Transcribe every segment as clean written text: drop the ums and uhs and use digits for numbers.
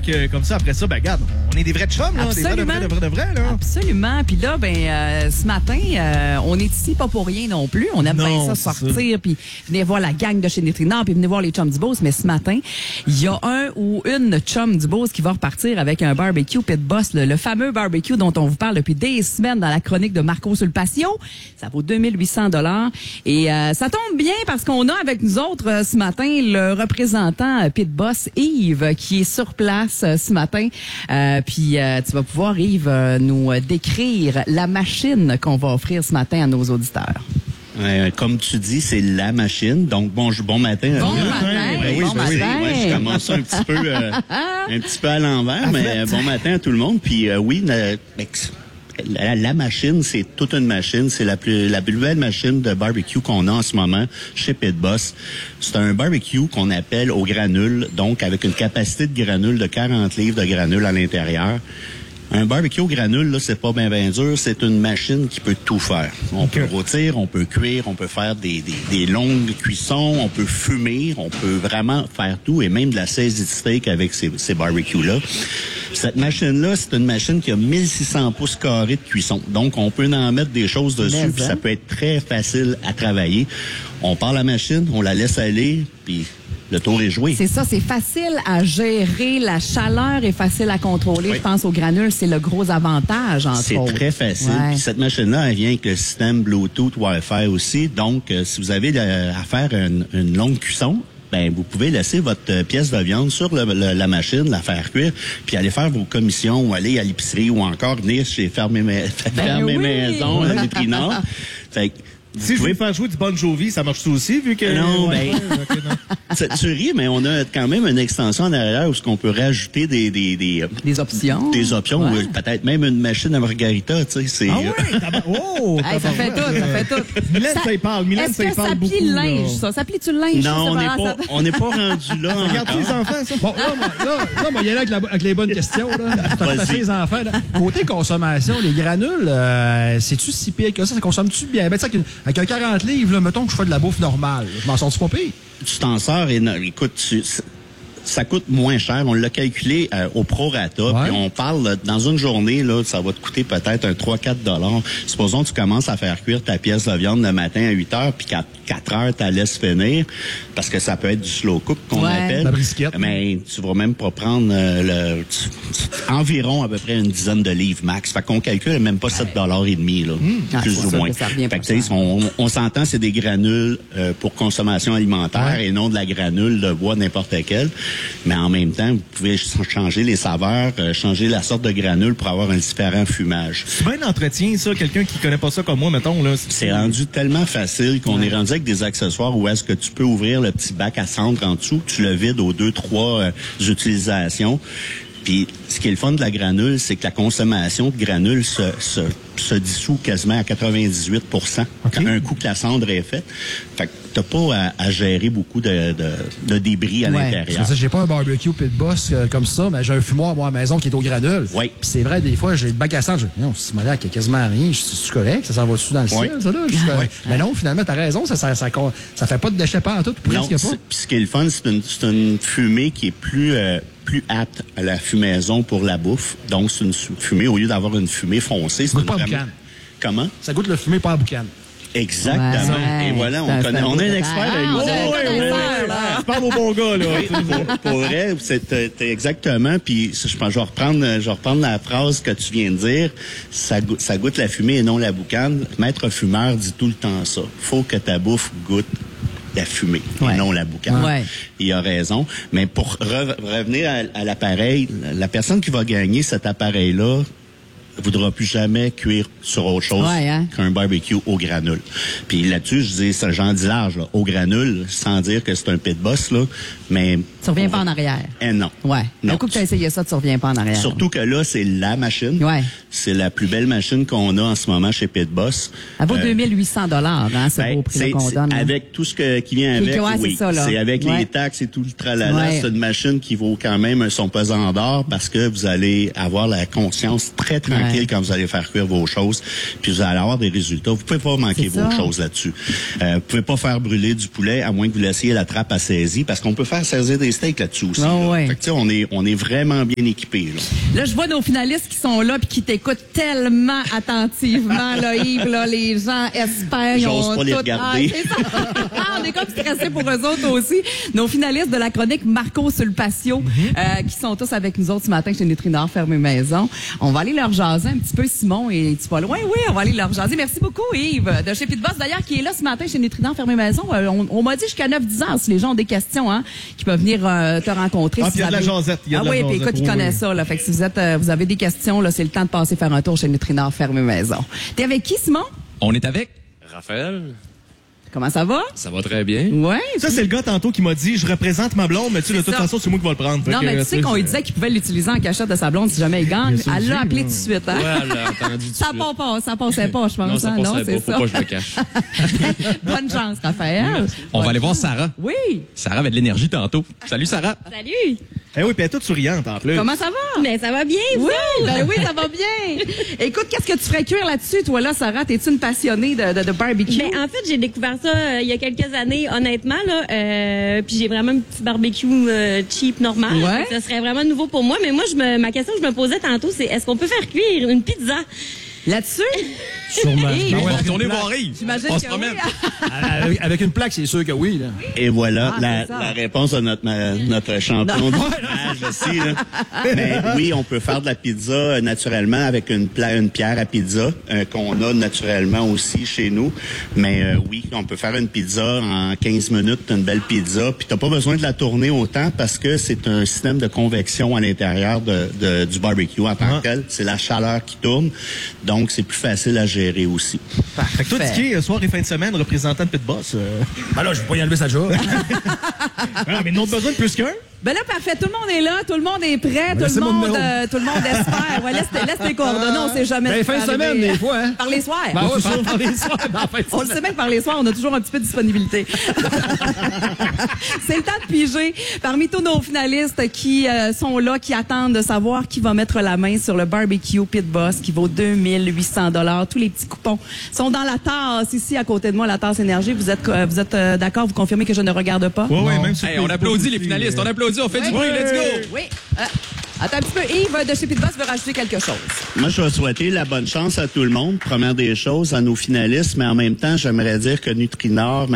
comme ça, après ça, ben regarde, on est des vrais chums, là. Absolument. Des vrais, là. Absolument. Puis là, ce matin, on est ici pas pour rien non plus. On aime bien ça sortir, puis venir voir la gang de chez Nutrinor, puis venir voir les chums du Beauce. Mais ce matin, il y a un ou une chum du Beauce qui va repartir avec un barbecue Pit Boss, le fameux barbecue dont on vous parle depuis des semaines dans la chronique de Marco sur le patio. Ça vaut 2800 $. Et ça tombe bien parce qu'on a avec nous autres ce matin le représentant Pit Boss, Yves, qui est sur place ce matin. Puis tu vas pouvoir, Yves, nous décrire la machine qu'on va offrir ce matin à nos auditeurs. Comme tu dis, c'est la machine. Donc, bon matin. Bon matin. Je commence un petit peu à l'envers, mais bon matin à tout le monde. Puis la machine, c'est toute une machine. C'est la plus belle machine de barbecue qu'on a en ce moment chez Pit Boss. C'est un barbecue qu'on appelle au granule, donc avec une capacité de granule de 40 livres de granule à l'intérieur. Un barbecue au granule, là, c'est pas bien dur. C'est une machine qui peut tout faire. On peut rôtir, on peut cuire, on peut faire des longues cuissons, on peut fumer, on peut vraiment faire tout, et même de la saisie de steak avec ces barbecues-là. Cette machine-là, c'est une machine qui a 1600 pouces carrés de cuisson. Donc, on peut en mettre des choses dessus, puis ça peut être très facile à travailler. On part la machine, on la laisse aller, puis le tour est joué. C'est ça, c'est facile à gérer. La chaleur est facile à contrôler. Oui. Je pense aux granules, c'est le gros avantage, entre autres. C'est très facile. Ouais. Puis cette machine-là, elle vient avec le système Bluetooth Wi-Fi aussi. Donc, si vous avez à faire une longue cuisson, ben vous pouvez laisser votre pièce de viande sur la machine, la faire cuire, puis aller faire vos commissions, ou aller à l'épicerie, ou encore venir chez Ferme Maison, à Nutrinor. Fait que si je veux faire jouer du Bon Jovi, ça marche aussi, vu que... Non, tu ris, mais on a quand même une extension en arrière où on peut rajouter des options. Des options, ou peut-être même une machine à margarita, tu sais. Ça fait tout. Mylène, ça y parle. Est-ce que ça plie le linge, ça? Ça plie-tu le linge? Non, on n'est pas rendu là. Regarde les enfants, ça. Bon, là, moi, il y a là avec les bonnes questions, là. T'as fait les enfants, là. Côté consommation, les granules, c'est-tu si pire que ça? Ça consomme-tu bien? Ben, avec un 40 livres, là, mettons que je fais de la bouffe normale. Je m'en sors-tu pas pire? Tu t'en sors et écoute, ça coûte moins cher. On l'a calculé au prorata. Puis on parle, dans une journée, là, ça va te coûter peut-être un 3-4 $. Supposons que tu commences à faire cuire ta pièce de viande le matin à 8 heures, puis 4 heures, tu la laisses finir, parce que ça peut être du slow cook qu'on appelle. La brisquette. Mais tu vas même pas prendre environ à peu près une dizaine de livres max. Fait qu'on calcule même pas 7,5 $, là, plus ou moins. Fait que, on s'entend, c'est des granules pour consommation alimentaire et non de la granule de bois n'importe quelle. Mais en même temps, vous pouvez changer les saveurs, changer la sorte de granule pour avoir un différent fumage. C'est bien d'entretien, ça. Quelqu'un qui connaît pas ça comme moi, mettons, là. C'est rendu tellement facile qu'on est rendu avec des accessoires où est-ce que tu peux ouvrir le petit bac à cendre en dessous, tu le vides aux 2-3 utilisations. Puis, ce qui est le fun de la granule, c'est que la consommation de granule se dissout quasiment à 98 %. Un coup que la cendre est faite. Fait que t'as pas à gérer beaucoup de débris à l'intérieur. J'ai pas un barbecue Pit Boss comme ça, mais j'ai un fumoir moi, à la maison qui est au granule. Oui. Puis c'est vrai, des fois, j'ai le bac à cendre. Non, c'est malade, il y a quasiment rien. C'est correct, ça s'en va-tu dans le ciel, ça, là? Mais non, finalement, t'as raison, ça fait pas de déchets pas en tout, presque pas. Puis ce qui est le fun, c'est une fumée qui est plus apte à la fumaison pour la bouffe. Donc, c'est une fumée, au lieu d'avoir une fumée foncée, c'est une pas boucan. Comment? Ça goûte le fumé pas à boucan. Exactement. Ouais, et voilà, on a un expert avec nous. Je parle au bon gars, là. Pour vrai, c'est exactement. Puis je vais reprendre la phrase que tu viens de dire. Ça goûte la fumée et non la boucane. Maître fumeur dit tout le temps ça. Faut que ta bouffe goûte la fumée et non la boucane. Ouais. Il a raison. Mais pour revenir à l'appareil, la personne qui va gagner cet appareil-là voudra plus jamais cuire sur autre chose qu'un barbecue au granule. Puis là-dessus, je dis, j'en dis large, là, au granule, sans dire que c'est un Pit Boss, là, mais... Tu reviens pas en arrière. Non. Ouais. Non. Un coup que tu as essayé ça, tu reviens pas en arrière. Surtout que là, c'est la machine. Ouais. C'est la plus belle machine qu'on a en ce moment chez Pit Boss. Elle vaut 2800 $, c'est beau prix qu'on donne. Avec tout ce qui vient avec, oui. C'est avec les taxes et tout le tralala. C'est une machine qui vaut quand même son pesant d'or parce que vous allez avoir la conscience très tranquille tranquille quand vous allez faire cuire vos choses, puis vous allez avoir des résultats. Vous pouvez pas manquer vos choses là-dessus. Vous pouvez pas faire brûler du poulet à moins que vous laissiez la trappe à saisie, parce qu'on peut faire saisir des steaks là-dessus aussi. Fait que, tu sais, on est vraiment bien équipés. Là, je vois nos finalistes qui sont là puis qui t'écoutent tellement attentivement, là, Yves, là, les gens espèrent. J'ose pas les regarder. On est comme stressés pour eux autres aussi. Nos finalistes de la chronique Marco sur le patio, qui sont tous avec nous autres ce matin chez Nutrinor Fermé Maison. On va aller leur jaser un petit peu, Simon, et es-tu pas loin? Oui, on va aller leur jaser. Merci beaucoup, Yves, de chez Pitboss, d'ailleurs, qui est là ce matin chez Nutrinor Fermé Maison. On m'a dit jusqu'à 9-10 ans, si les gens ont des questions, qui peuvent venir te rencontrer. Ah, puis il y a de la jasette. Oui, puis écoute, ils connaissent ça, là. Fait que si vous avez des questions, là, c'est le temps de passer faire un tour chez Nutrinor Fermé Maison. T'es avec qui, Simon? On est avec Raphaël. Comment ça va? Ça va très bien. Ouais. Ça, c'est le gars tantôt qui m'a dit, je représente ma blonde, mais tu sais, de toute façon, c'est moi qui vais le prendre. Non, mais tu sais qu'on lui disait qu'il pouvait l'utiliser en cachette de sa blonde si jamais il gagne. Elle l'a appelé tout de suite, hein? Ouais, elle a entendu Ça passait pas, je pense. Non, ça hein? passerait Non, c'est pas. Faut ça. pas que je le cache. Bonne chance, Raphaël. On va aller voir Sarah. Oui. Sarah avait de l'énergie tantôt. Salut, Sarah. Salut! Eh oui, puis elle est toute souriante en plus. Comment ça va? Mais ça va bien, vous? Oui, ben oui, ça va bien. Écoute, qu'est-ce que tu ferais cuire là-dessus, toi, là, Sarah? T'es-tu une passionnée de barbecue? Ben, en fait, j'ai découvert ça il y a quelques années, honnêtement, là. Puis j'ai vraiment un petit barbecue cheap, normal. Ouais. Ça serait vraiment nouveau pour moi. Mais moi, ma question que je me posais tantôt, c'est est-ce qu'on peut faire cuire une pizza? Là-dessus? Sûrement. Hey, On va avec retourner une plaque. voir Yves. J'imagine On que se promène. oui. Avec une plaque, c'est sûr que oui. Là. Et voilà c'est ça. la réponse de notre champion du fromage aussi. Là. Mais oui, on peut faire de la pizza naturellement avec une pierre à pizza qu'on a naturellement aussi chez nous. Mais oui, on peut faire une pizza en 15 minutes, une belle pizza. Puis t'as pas besoin de la tourner autant parce que c'est un système de convection à l'intérieur du barbecue en tant que tel. C'est la chaleur qui tourne. Donc, c'est plus facile à gérer aussi. Fait que toi, Dicky, soir et fin de semaine, représentant de Pitboss. Ben là, je vais pas y enlever sa job. Ah, mais non besoin de plus qu'un. Ben là, parfait. Tout le monde est là. Tout le monde est prêt. Tout laissez le mon monde numéro. espère. Ouais, laisse tes coordonnées. On sait jamais. Ben, ce qui fin de peut semaine, arriver. des fois, hein. Par les soirs. Ben ouais, par les soirs, en fin de On le sait bien que par les soirs, on a toujours un petit peu de disponibilité. C'est le temps de piger. Parmi tous nos finalistes qui sont là, qui attendent de savoir qui va mettre la main sur le barbecue Pitboss qui vaut 2800 $. Tous les petits coupons sont dans la tasse ici à côté de moi, la tasse énergie. Vous êtes d'accord? Vous confirmez que je ne regarde pas? Oui, même sur Hey, on Facebook applaudit les aussi, finalistes. On applaudit, on fait du bruit. Let's go. Oui. Attends un petit peu. Yves de chez Pitboss veut rajouter quelque chose. Moi, je vais souhaiter la bonne chance à tout le monde. Première des choses, à nos finalistes, mais en même temps, j'aimerais dire que Nutrinor,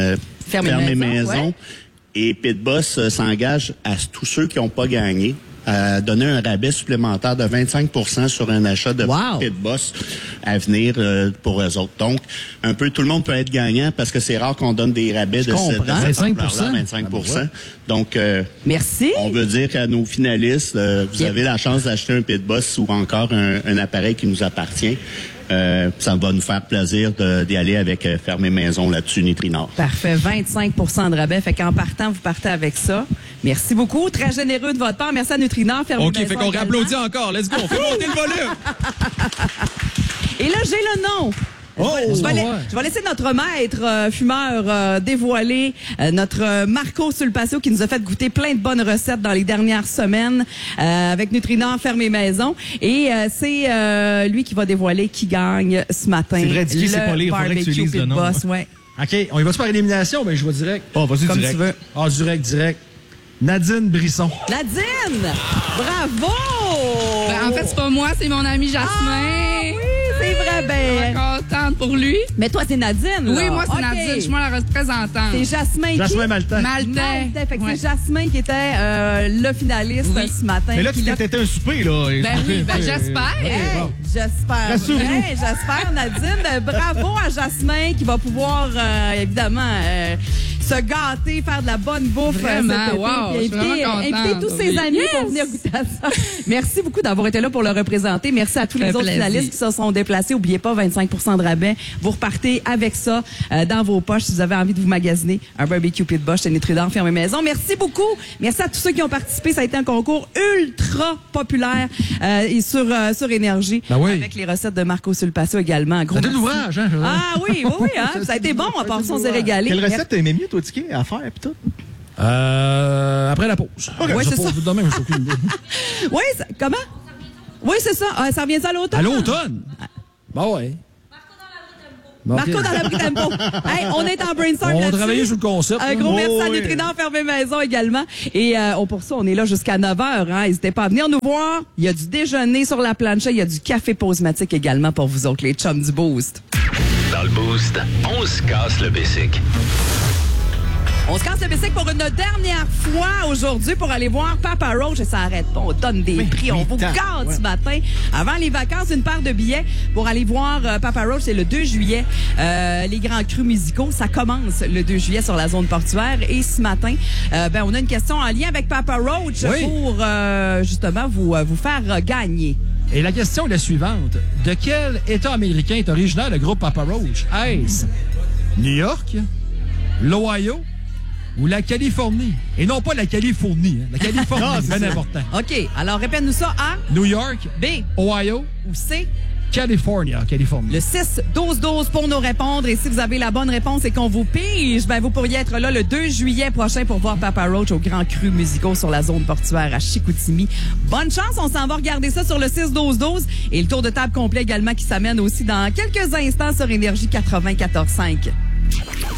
Fermé Maison et Pitboss s'engagent à tous ceux qui n'ont pas gagné à donner un rabais supplémentaire de 25% sur un achat de Pitboss à venir pour eux autres. Donc, un peu tout le monde peut être gagnant parce que c'est rare qu'on donne des rabais de cette 25%. Donc, merci. On veut dire qu'à nos finalistes, vous avez la chance d'acheter un Pitboss ou encore un appareil qui nous appartient. Ça va nous faire plaisir d'y aller avec Fermé Maison là-dessus, Nutrinor. Parfait, 25% de rabais. Fait qu'en partant, vous partez avec ça. Merci beaucoup. Très généreux de votre part. Merci à Nutrinor. Fermé OK, Maison fait qu'on également. réapplaudit encore. Let's go. On fait monter le volume. Et là, j'ai le nom. Je vais laisser notre maître fumeur dévoiler notre Marco sur le patio qui nous a fait goûter plein de bonnes recettes dans les dernières semaines avec Nutrinor Fermé Maison. Et c'est lui qui va dévoiler qui gagne ce matin. C'est vrai, Dicky, c'est pas lire. Faudrait que tu lises le nom. Pitboss, ouais. OK, on y va par élimination? Ben, je vais direct. Oh, vas-y Comme direct. tu veux. Ah, direct. Nadine Brisson. Nadine! Bravo! Ben, en fait, c'est pas moi, c'est mon ami Jasmin. Ah, oui, c'est vrai, ben. Contente pour lui. Mais toi, c'est Nadine, là. Oui, moi, c'est OK. Nadine. Je suis moi la représentante. C'est Jasmin Jasmin qui? Maltais. Maltais. Fait que Ouais. c'est Jasmin qui était le finaliste Oui. ce matin. Mais là, tu Puis t'étais un souper, là. Ben oui, ben j'espère. Hey, j'espère. Rassure-nous. Hey, j'espère, Nadine. Bravo à Jasmin qui va pouvoir, évidemment, se gâter, faire de la bonne bouffe. Vraiment, cet été, wow, puis je suis vraiment inviter contente. tous ses Oui. amis pour venir goûter à ça. Merci beaucoup d'avoir été là pour le représenter. Merci à tous les fait autres plaisir. finalistes qui se sont déplacés. N'oubliez pas, 25% de rabais. Vous repartez avec ça dans vos poches si vous avez envie de vous magasiner un barbecue Pitboss chez Nutrinor Fermé Maison. Merci beaucoup. Merci à tous ceux qui ont participé. Ça a été un concours ultra populaire et sur Énergie. Ben oui. Avec les recettes de Marco sur le patio également. Gros C'était de merci. l'ouvrage, hein? Ah oui, hein? Ça a été bon. À part ça, on s'est régalé. Quelle recette t'aimais mieux, toi, Dicky, à faire, pis tout? Après la pause. Ouais, c'est ça. Demain, je sais aucune idée. Oui, comment? Oui, c'est ça. Ça revient à l'automne? À l'automne? Bon, ouais. Marco dans l'abri tempo. Hey, on est en brainstorm On là-dessus. va travailler sur le concept. Un gros merci à oui. Nutrinor Fermé Maison également. Et pour ça, on est là jusqu'à 9h. Hein. N'hésitez pas à venir nous voir. Il y a du déjeuner sur la planche. Il y a du café Posematic également pour vous autres, les chums du Boost. Dans le Boost, on se casse le basic. On se casse le bicycle pour une dernière fois aujourd'hui pour aller voir Papa Roach et ça arrête pas. On donne des prix, on vous garde ce matin. Avant les vacances, une paire de billets pour aller voir Papa Roach, c'est le 2 juillet. Les grands crus musicaux, ça commence le 2 juillet sur la zone portuaire. Et ce matin, on a une question en lien avec Papa Roach pour justement vous faire gagner. Et la question est la suivante. De quel État américain est originaire le groupe Papa Roach? Est-ce New York, l'Ohio ou la Californie? Et non pas la Californie. Hein. La Californie, c'est bien important. OK. Alors, répète-nous ça A, New York, B Ohio ou C. Californie. Le 6-12-12 pour nous répondre. Et si vous avez la bonne réponse et qu'on vous pige, vous pourriez être là le 2 juillet prochain pour voir Papa Roach au Grand Cru musicaux sur la zone portuaire à Chicoutimi. Bonne chance, on s'en va regarder ça sur le 6-12-12. Et le tour de table complet également qui s'amène aussi dans quelques instants sur Énergie 94.5.